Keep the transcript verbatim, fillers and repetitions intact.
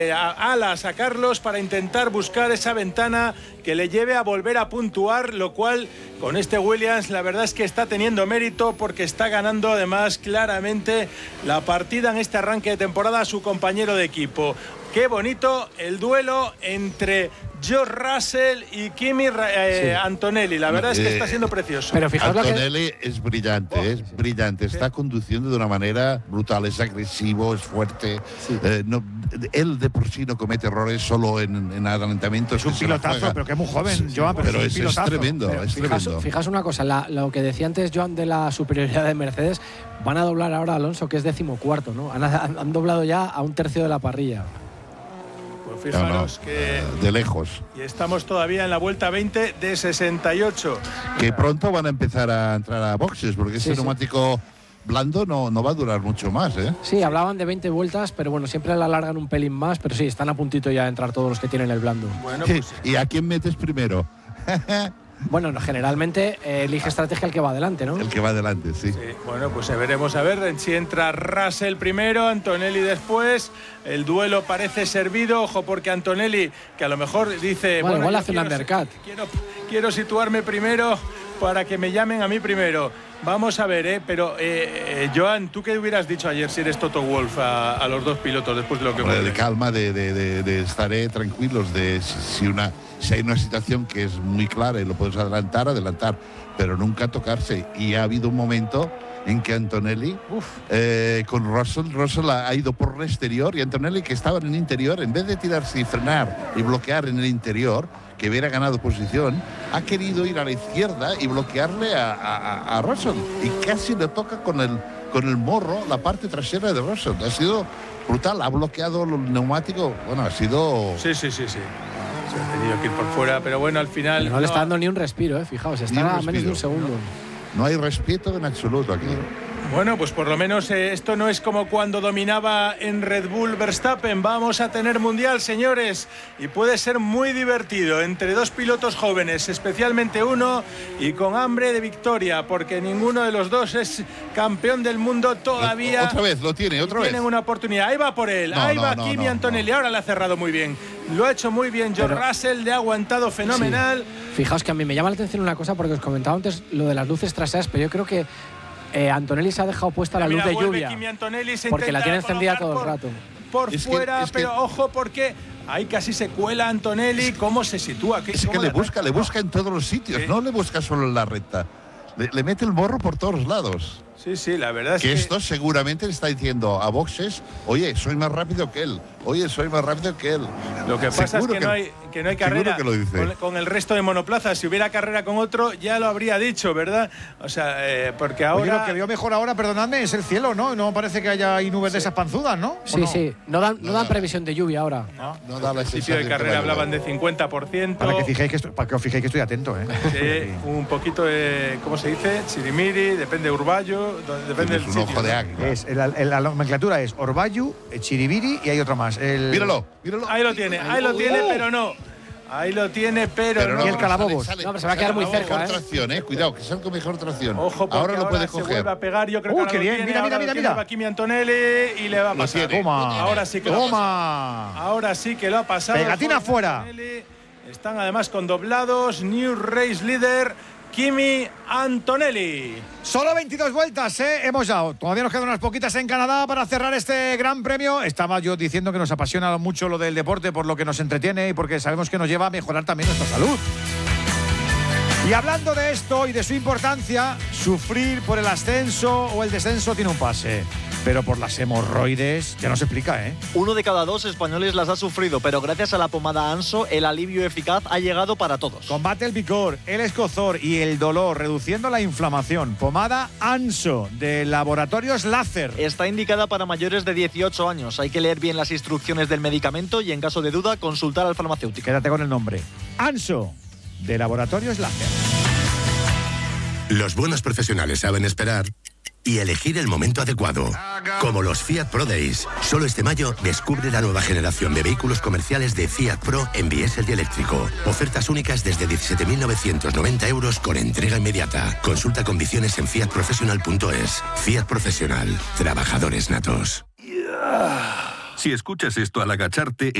alas a Carlos para intentar buscar esa ventana que le lleve a volver a puntuar, lo cual con este Williams la verdad es que está teniendo mérito porque está ganando además claramente la partida en este arranque de temporada a su compañero de equipo. Qué bonito el duelo entre George Russell y Kimi eh, sí. Antonelli. La verdad es que está siendo precioso. Pero fijaos Antonelli que... es brillante, oh, es sí. brillante. Está sí. conduciendo de una manera brutal, es agresivo, es fuerte. Sí. Eh, no, él de por sí no comete errores solo en, en adelantamientos. Es un pilotazo, pero que es muy joven, sí, Joan. Pero, pero es, es, es tremendo, pero es fijaos, tremendo. Fijaos una cosa, la, lo que decía antes Joan de la superioridad de Mercedes, van a doblar ahora a Alonso, que es decimocuarto, ¿no? Han, han, han doblado ya a un tercio de la parrilla. Fijaros no, no, que de lejos. Y estamos todavía en la vuelta veinte de sesenta y ocho. Que pronto van a empezar a entrar a boxes, porque sí, ese sí. neumático blando no, no va a durar mucho más, ¿eh? Sí, hablaban de veinte vueltas, pero bueno, siempre la alargan un pelín más, pero sí, están a puntito ya de entrar todos los que tienen el blando. Bueno, pues, ¿y a quién metes primero? Bueno, no, generalmente eh, elige estrategia el que va adelante, ¿no? El que va adelante, sí. sí. Bueno, pues veremos a ver si entra Russell primero, Antonelli después. El duelo parece servido, ojo, porque Antonelli, que a lo mejor dice... Bueno, bueno igual hace un undercut. Quiero, quiero situarme primero para que me llamen a mí primero. Vamos a ver, ¿eh? Pero, eh, eh, Joan, ¿tú qué hubieras dicho ayer si eres Toto Wolff a, a los dos pilotos después de lo que... Hombre, de calma, de, de, de, de estaré tranquilos, de si una... Si hay una situación que es muy clara y lo puedes adelantar, adelantar, pero nunca tocarse. Y ha habido un momento en que Antonelli, eh, con Russell, Russell ha ido por el exterior y Antonelli, que estaba en el interior, en vez de tirarse y frenar y bloquear en el interior, que hubiera ganado posición, ha querido ir a la izquierda y bloquearle a, a, a Russell. Y casi le toca con el, con el morro la parte trasera de Russell. Ha sido brutal, ha bloqueado el neumático. Bueno, ha sido... Sí, sí, sí, sí. Se ha tenido que ir por fuera, pero bueno, al final... Pero no, no le está dando ni un respiro, ¿eh? Fijaos, está a menos de un segundo. No, no hay respeto en absoluto aquí. Bueno, pues por lo menos eh, esto no es como cuando dominaba en Red Bull Verstappen. Vamos a tener mundial, señores, y puede ser muy divertido entre dos pilotos jóvenes, especialmente uno, y con hambre de victoria, porque ninguno de los dos es campeón del mundo todavía. Otra vez, lo tiene, otra vez. Tienen una oportunidad. Ahí va por él, no, ahí no, va no, Kimi no, Antonelli. no. Ahora le ha cerrado muy bien. Lo ha hecho muy bien George Pero, Russell, le ha aguantado fenomenal. Sí. Fijaos que a mí me llama la atención una cosa, porque os comentaba antes lo de las luces traseras, pero yo creo que Eh, Antonelli se ha dejado puesta la mira, luz de lluvia porque la tiene encendida todo por, el rato por es fuera, que, es pero que... ojo porque ahí casi se cuela Antonelli. ¿Cómo se sitúa? Es que le busca, recta? le busca en todos los sitios, sí. No le busca solo en la recta, le, le mete el morro por todos lados. Sí, sí, la verdad es que, que... esto seguramente le está diciendo a boxes, oye, soy más rápido que él, oye, soy más rápido que él. Lo que pasa seguro es que, que no hay, que no hay carrera que lo dice. Con, con el resto de monoplazas. Si hubiera carrera con otro, ya lo habría dicho, ¿verdad? O sea, eh, porque ahora... Oye, lo que veo mejor ahora, perdonadme, es el cielo, ¿no? No parece que haya ahí nubes sí. de esas panzudas, ¿no? Sí, no? sí. No dan, no, no dan previsión de lluvia ahora. No, no da la Al principio de carrera hablaban de cincuenta por ciento. Para que, fijéis que estoy, para que os fijéis que estoy atento, ¿eh? Sí, un poquito de, ¿cómo se dice? Chirimiri, depende de Urballo, depende del un sitio, ojo de águila. Es, el, el, la nomenclatura es Orbayu, Chiribiri y hay otro más. El... Míralo, míralo. Ahí lo tiene, ahí lo tiene, pero no. Ahí lo tiene, pero, pero no. Y el calabobos. No, pero se va a quedar muy cerca, mejor tracción, eh. Cuidado, que salga con mejor tracción. Ojo, ahora lo puede se coger. vuelve a pegar, yo creo uh, que qué bien, tiene, mira, mira, mira, mira. Va Kimi Antonelli y le va a pasar. Toma. Ahora sí que Toma. lo ha pasado. Ahora sí que lo ha pasado. Pegatina afuera. Están además con doblados. New Race Leader, Kimi Antonelli. Solo veintidós vueltas, ¿eh? Hemos dado. Todavía nos quedan unas poquitas en Canadá para cerrar este gran premio. Estaba yo diciendo que nos apasiona mucho lo del deporte por lo que nos entretiene y porque sabemos que nos lleva a mejorar también nuestra salud. Y hablando de esto y de su importancia, sufrir por el ascenso o el descenso tiene un pase. Pero por las hemorroides ya no se explica, ¿eh? Uno de cada dos españoles las ha sufrido, pero gracias a la pomada Anso, el alivio eficaz ha llegado para todos. Combate el picor, el escozor y el dolor, reduciendo la inflamación. Pomada Anso, de Laboratorios Láser. Está indicada para mayores de dieciocho años. Hay que leer bien las instrucciones del medicamento y, en caso de duda, consultar al farmacéutico. Quédate con el nombre. Anso, de Laboratorios Láser. Los buenos profesionales saben esperar y elegir el momento adecuado. Como los Fiat Pro Days. Solo este mayo descubre la nueva generación de vehículos comerciales de Fiat Pro en diésel y eléctrico. Ofertas únicas desde diecisiete mil novecientos noventa euros con entrega inmediata. Consulta condiciones en fiat professional punto es. Fiat Profesional. Trabajadores natos. Si escuchas esto al agacharte,